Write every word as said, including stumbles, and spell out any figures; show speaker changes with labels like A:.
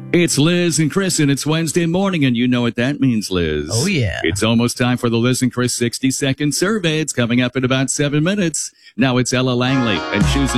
A: It's Liz and Chris, and it's Wednesday morning, and you know what that means, Liz.
B: Oh, yeah.
A: It's almost time for the Liz and Chris sixty-second survey. It's coming up in about seven minutes. Now it's Ella Langley, and choosing